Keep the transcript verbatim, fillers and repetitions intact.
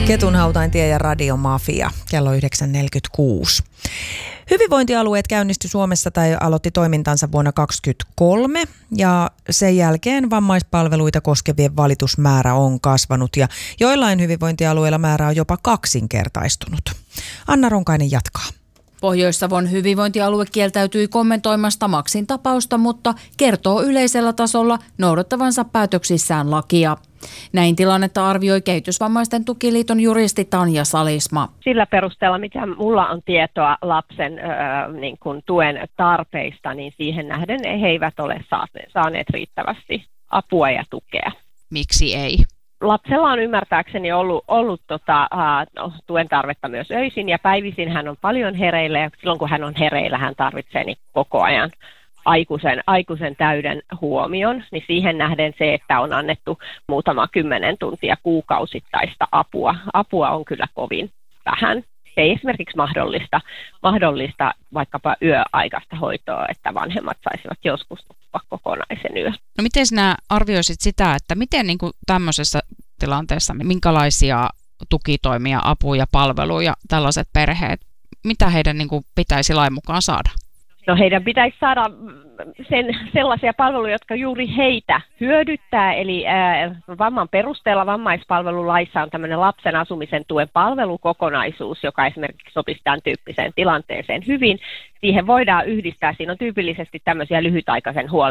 Ketunhautaintie ja Radiomafia, kello yhdeksän neljäkymmentäkuusi. Hyvinvointialueet käynnistyi Suomessa tai aloitti toimintansa vuonna kaksituhattakaksikymmentäkolme ja sen jälkeen vammaispalveluita koskevien valitusmäärä on kasvanut ja joillain hyvinvointialueilla määrä on jopa kaksinkertaistunut. Anna Ronkainen jatkaa. Pohjois-Savon hyvinvointialue kieltäytyi kommentoimasta Maxin tapausta, mutta kertoo yleisellä tasolla noudattavansa päätöksissään lakia. Näin tilannetta arvioi Kehitysvammaisten tukiliiton juristi Tanja Salisma. Sillä perusteella, mitä mulla on tietoa lapsen öö, niin kuin tuen tarpeista, niin siihen nähden he eivät ole saaneet riittävästi apua ja tukea. Miksi ei? Lapsella on ymmärtääkseni ollut, ollut tota, uh, tuen tarvetta myös öisin ja päivisin hän on paljon hereillä ja silloin kun hän on hereillä hän tarvitsee niin koko ajan aikuisen, aikuisen täyden huomion, niin siihen nähden se, että on annettu muutama kymmenen tuntia kuukausittaista apua, apua on kyllä kovin vähän. Se ei esimerkiksi mahdollista, mahdollista vaikkapa yöaikaista hoitoa, että vanhemmat saisivat joskus nukkua kokonaisen yön. No miten sinä arvioisit sitä, että miten niin kuin tämmöisessä tilanteessa, minkälaisia tukitoimia, apuja, palveluja tällaiset perheet, mitä heidän niin kuin pitäisi lain mukaan saada? No heidän pitäisi saada sen, sellaisia palveluja, jotka juuri heitä hyödyttää, eli ää, vamman perusteella vammaispalvelulaissa on tämmöinen lapsen asumisen tuen palvelukokonaisuus, joka esimerkiksi sopisi tämän tyyppiseen tilanteeseen hyvin. Siihen voidaan yhdistää, siinä on tyypillisesti tämmöisiä lyhytaikaisen huolen